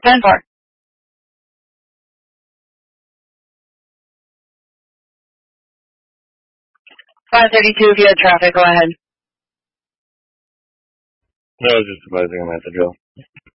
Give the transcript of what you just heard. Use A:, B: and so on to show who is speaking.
A: 10-4. 532, if you had traffic, go ahead.
B: No, I was just advising him at the drill.